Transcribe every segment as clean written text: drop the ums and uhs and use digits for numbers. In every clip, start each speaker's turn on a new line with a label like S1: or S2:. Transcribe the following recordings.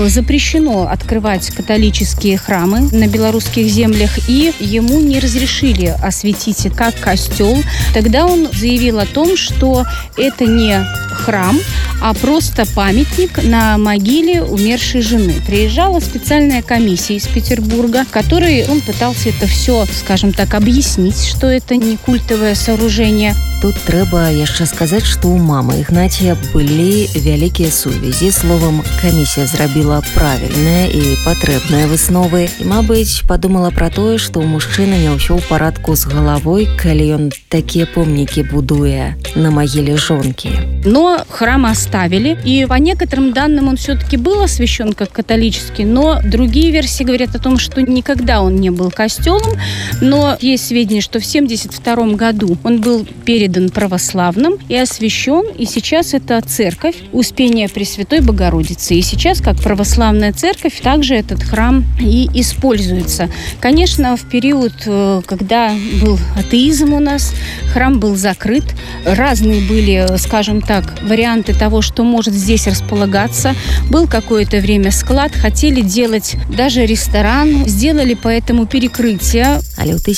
S1: запрещено открывать католические храмы на белорусских землях, и ему не разрешили осветить как костел. Тогда он заявил о том, что это не храм, а просто памятник на могиле умершей жены. Приезжала специальная комиссия из Петербурга, в которой он пытался это все, скажем так, объяснить, что это не культовое сооружение.
S2: Тут трэба яшчэ сказаць, што ў мамы Ігнація былі вялікія сувязі. Словам, камісія зрабіла правільныя і патрэбныя высновы. І, мабыць, падумала пра тое, што ў мужчыны не ўсё ў парадку з галавой, калі ён такія помнікі будуе на магіле жонкі.
S1: Но храм оставили, и по некоторым данным он все-таки был освящен как католический, но другие версии говорят о том, что никогда он не был костелом, но есть сведения, что в 1972 году он был передан православным и освящен, и сейчас это церковь Успения Пресвятой Богородицы. И сейчас, как православная церковь, также этот храм и используется. Конечно, в период, когда был атеизм у нас, храм был закрыт, разные были, скажем так, варианты того, что может здесь располагаться. Был какое-то время склад, хотели делать даже ресторан, сделали поэтому перекрытие.
S2: Але ў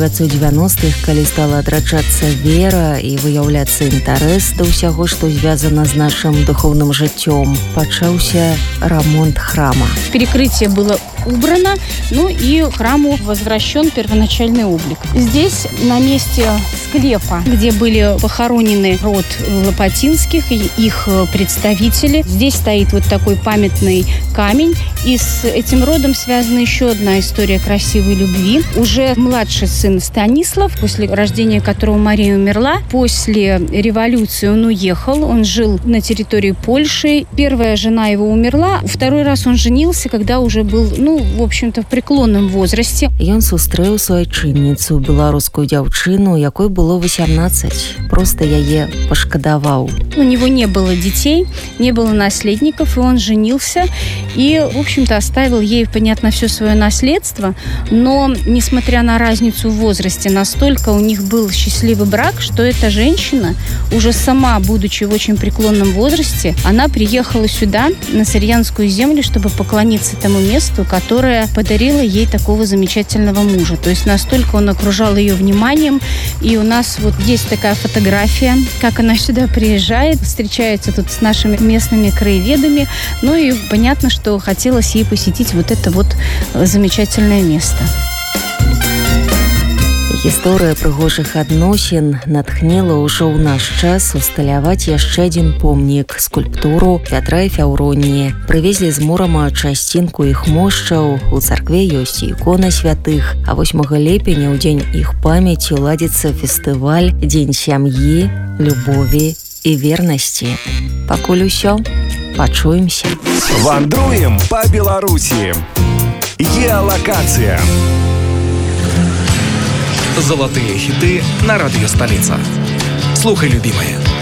S2: 1990-х, калі стала адраджацца вера і выяўляцца інтарэс да ўсяго, што звязана з нашым духовным жыццём, пачаўся рамонт храма.
S1: Перекрытие было убрано, ну и храму возвращен первоначальный облик. Здесь на месте склепа, где были похоронены род Лопатинских и их представители, здесь стоит вот такой памятный камень. И с этим родом связана еще одна история красивой любви. Уже младший сын Станислав, после рождения которого Мария умерла, после революции он уехал, он жил на территории Польши. Первая жена его умерла, второй раз он женился, когда уже был, в общем-то, в преклонном возрасте.
S2: Ён сустрэў суайчынніцу, беларускую дзяўчыну, якой было 18. Просто яе пашкадаваў.
S1: У него не было детей, не было наследников, и он женился. И, в общем-то, оставил ей, понятно, все свое наследство. Но, несмотря на разницу в возрасте, настолько у них был счастливый брак, что эта женщина, уже сама, будучи в очень преклонном возрасте, она приехала сюда, на Сарьянскую землю, чтобы поклониться тому месту, которое подарило ей такого замечательного мужа. То есть настолько он окружал ее вниманием. И у нас вот есть такая фотография, как она сюда приезжает, встречается тут с нашими местными краеведами. Ну и понятно, что хотелось ей посетить вот это вот замечательное место.
S2: Гісторыя прыгожых адносін натхніла ўжо ў наш час усталяваць яшчэ адзін помнік, скульптуру Пятра і Фяўроніі. Прывезлі з Мурама часцінку іх мошчаў, у царкве ёсць ікона святых, а 8 ліпеня ў дзень іх памяці ладзіцца фестываль «Дзень сям'і, любові і вернасці». Пакуль усё, пачуемся.
S3: Вандруем па Беларусі. Геолокация. Золотые хиты на радио «Столица». Слухай, любимая.